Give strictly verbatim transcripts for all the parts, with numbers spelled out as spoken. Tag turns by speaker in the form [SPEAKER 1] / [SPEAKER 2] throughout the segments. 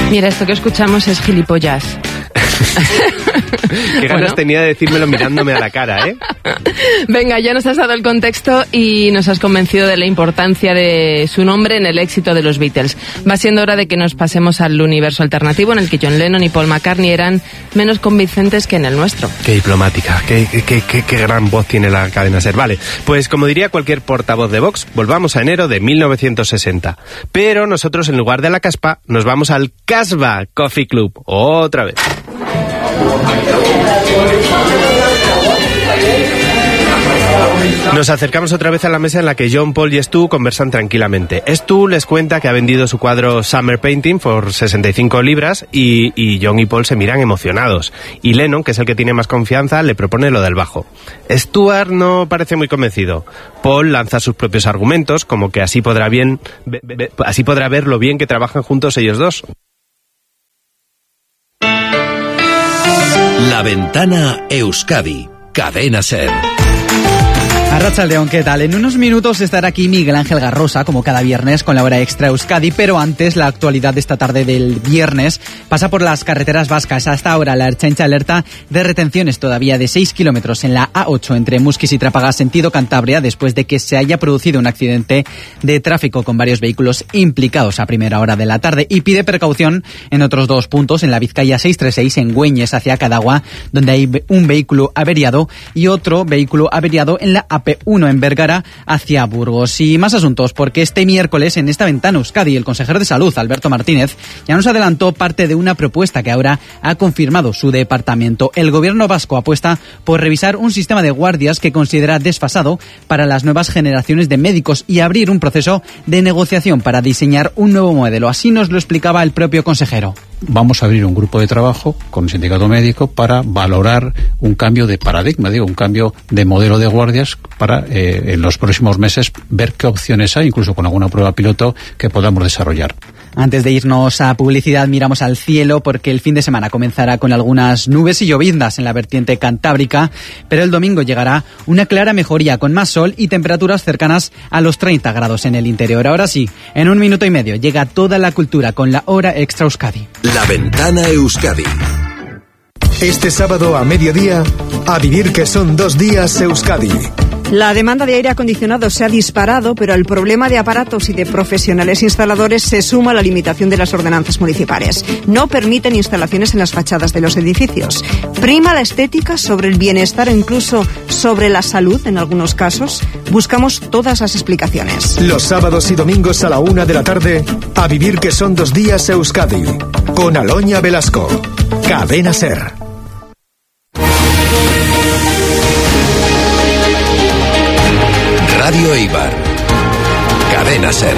[SPEAKER 1] Mira, esto que escuchamos es gilipollas.
[SPEAKER 2] Qué ganas bueno. tenía de decírmelo mirándome a la cara, ¿eh?
[SPEAKER 1] Venga, ya nos has dado el contexto y nos has convencido de la importancia de su nombre en el éxito de los Beatles. Va siendo hora de que nos pasemos al universo alternativo en el que John Lennon y Paul McCartney eran menos convincentes que en el nuestro.
[SPEAKER 2] Qué diplomática, qué, qué, qué, qué gran voz tiene la cadena SER. Vale, pues como diría cualquier portavoz de Vox, volvamos a enero de mil novecientos sesenta. Pero nosotros, en lugar de la Caspa, nos vamos al Casbah Coffee Club. Otra vez. Nos acercamos otra vez a la mesa en la que John, Paul y Stu conversan tranquilamente. Stu les cuenta que ha vendido su cuadro Summer Painting por sesenta y cinco libras y, y John y Paul se miran emocionados. Y Lennon, que es el que tiene más confianza, le propone lo del bajo. Stuart no parece muy convencido. Paul lanza sus propios argumentos, como que así podrá, bien, be, be, así podrá ver lo bien que trabajan juntos ellos dos.
[SPEAKER 3] La Ventana Euskadi, Cadena SER.
[SPEAKER 4] Arratsaldeon, ¿qué tal? En unos minutos estará aquí Miguel Ángel Garrosa, como cada viernes, con la hora extra Euskadi, pero antes, la actualidad de esta tarde del viernes pasa por las carreteras vascas. Hasta ahora, la Ertzaintza alerta de retenciones todavía de seis kilómetros en la A ocho entre Musquis y Trápaga, sentido Cantabria, después de que se haya producido un accidente de tráfico con varios vehículos implicados a primera hora de la tarde, y pide precaución en otros dos puntos, en la Vizcaya seiscientos treinta y seis en Güeñes hacia Cadagua, donde hay un vehículo averiado, y otro vehículo averiado en la A P uno en Vergara hacia Burgos. Y más asuntos, porque este miércoles en esta Ventana Euskadi el consejero de Salud, Alberto Martínez, ya nos adelantó parte de una propuesta que ahora ha confirmado su departamento. El gobierno vasco apuesta por revisar un sistema de guardias que considera desfasado para las nuevas generaciones de médicos y abrir un proceso de negociación para diseñar un nuevo modelo. Así nos lo explicaba el propio consejero.
[SPEAKER 5] Vamos a abrir un grupo de trabajo con el sindicato médico para valorar un cambio de paradigma, digo, un cambio de modelo de guardias para eh, en los próximos meses ver qué opciones hay, incluso con alguna prueba piloto que podamos desarrollar.
[SPEAKER 4] Antes de irnos a publicidad, miramos al cielo porque el fin de semana comenzará con algunas nubes y lloviznas en la vertiente cantábrica, pero el domingo llegará una clara mejoría con más sol y temperaturas cercanas a los treinta grados en el interior. Ahora sí, en un minuto y medio llega toda la cultura con la hora extra Euskadi.
[SPEAKER 3] La Ventana Euskadi.
[SPEAKER 6] Este sábado a mediodía, a vivir que son dos días Euskadi.
[SPEAKER 7] La demanda de aire acondicionado se ha disparado, pero el problema de aparatos y de profesionales instaladores se suma a la limitación de las ordenanzas municipales. No permiten instalaciones en las fachadas de los edificios. Prima la estética sobre el bienestar e incluso sobre la salud en algunos casos. Buscamos todas las explicaciones.
[SPEAKER 6] Los sábados y domingos a la una de la tarde, a vivir que son dos días Euskadi. Con Aloña Velasco. Cadena SER.
[SPEAKER 3] Radio Eibar. Cadena SER.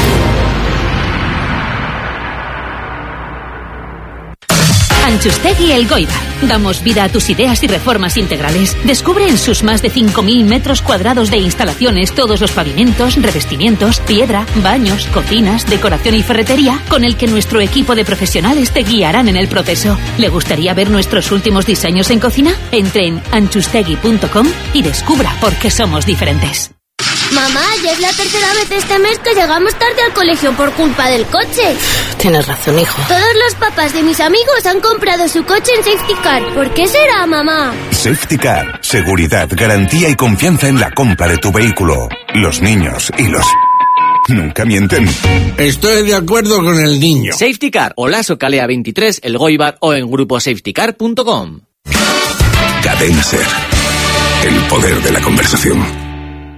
[SPEAKER 8] Antxustegi Elgoibar. Damos vida a tus ideas y reformas integrales. Descubre en sus más de cinco mil metros cuadrados de instalaciones todos los pavimentos, revestimientos, piedra, baños, cocinas, decoración y ferretería con el que nuestro equipo de profesionales te guiarán en el proceso. ¿Le gustaría ver nuestros últimos diseños en cocina? Entre en antxustegi punto com y descubra por qué somos diferentes.
[SPEAKER 9] Mamá, ya es la tercera vez este mes que llegamos tarde al colegio por culpa del coche.
[SPEAKER 10] Tienes razón, hijo.
[SPEAKER 9] Todos los papás de mis amigos han comprado su coche en Safety Car. ¿Por qué será, mamá?
[SPEAKER 11] Safety Car. Seguridad, garantía y confianza en la compra de tu vehículo. Los niños y los... nunca mienten.
[SPEAKER 12] Estoy de acuerdo con el niño.
[SPEAKER 13] Safety Car, Olaso Calea veintitrés, Elgoibar o en grupo safety car punto com.
[SPEAKER 11] Cadena SER. El poder de la conversación.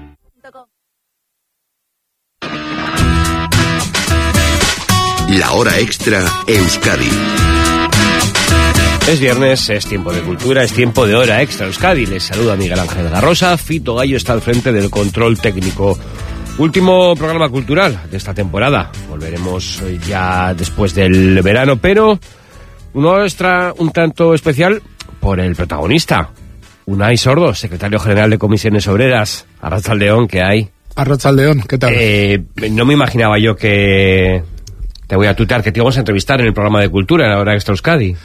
[SPEAKER 3] La hora extra Euskadi.
[SPEAKER 2] Es viernes, es tiempo de cultura, es tiempo de hora extra Euskadi. Les saluda Miguel Ángel Garrosa. Fito Gallo está al frente del control técnico. Último programa cultural de esta temporada. Volveremos ya después del verano, pero uno extra un tanto especial por el protagonista. Unai Sordo, secretario general de Comisiones Obreras. Arratsaldeon, ¿qué hay?
[SPEAKER 14] Arratsaldeon, ¿qué tal?
[SPEAKER 2] Eh, no me imaginaba yo que... Te voy a tutear, que te íbamos a entrevistar en el programa de cultura, en la hora extra Euskadi.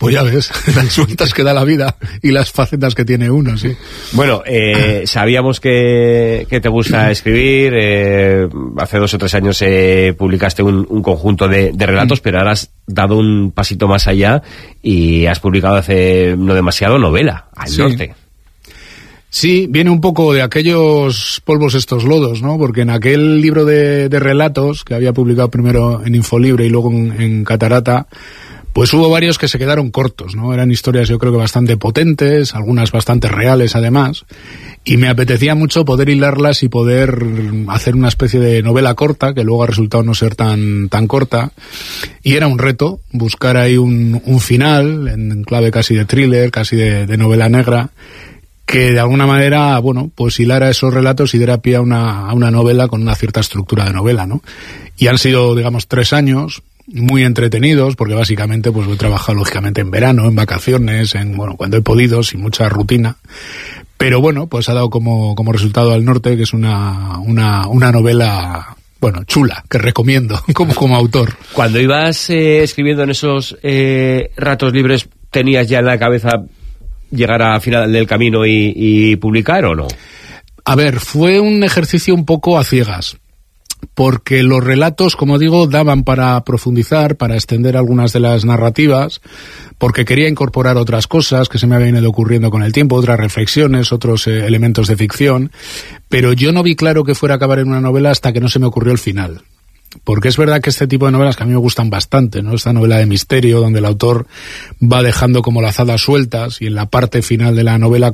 [SPEAKER 10] Pues ya ves, las vueltas que da la vida y las facetas que tiene uno, sí.
[SPEAKER 2] Bueno, eh, sabíamos que, que te gusta escribir, eh, hace dos o tres años eh, publicaste un, un conjunto de, de relatos, pero ahora has dado un pasito más allá y has publicado hace no demasiado novela, Al
[SPEAKER 10] Sí.
[SPEAKER 2] Norte.
[SPEAKER 10] Sí, viene un poco de aquellos polvos estos lodos, ¿no? Porque en aquel libro de, de relatos, que había publicado primero en Infolibre y luego en, en Catarata, pues hubo varios que se quedaron cortos, ¿no? Eran historias yo creo que bastante potentes, algunas bastante reales además, y me apetecía mucho poder hilarlas y poder hacer una especie de novela corta, que luego ha resultado no ser tan, tan corta, y era un reto buscar ahí un, un final, en clave casi de thriller, casi de, de novela negra, que de alguna manera, bueno, pues hilara esos relatos y diera pie a una, a una novela con una cierta estructura de novela, ¿no? Y han sido, digamos, tres años muy entretenidos, porque básicamente pues he trabajado lógicamente en verano, en vacaciones, en, bueno, cuando he podido, sin mucha rutina. Pero bueno, pues ha dado como, como resultado Al Norte, que es una, una, una novela, bueno, chula, que recomiendo como, como autor.
[SPEAKER 2] Cuando ibas eh, escribiendo en esos eh, ratos libres, ¿tenías ya en la cabeza llegar a final del camino y, y publicar o no?
[SPEAKER 10] A ver, fue un ejercicio un poco a ciegas, porque los relatos, como digo, daban para profundizar, para extender algunas de las narrativas, porque quería incorporar otras cosas que se me habían ido ocurriendo con el tiempo, otras reflexiones, otros eh, elementos de ficción, pero yo no vi claro que fuera a acabar en una novela hasta que no se me ocurrió el final. Porque es verdad que este tipo de novelas que a mí me gustan bastante, ¿no? Esta novela de misterio donde el autor va dejando como lazadas sueltas y en la parte final de la novela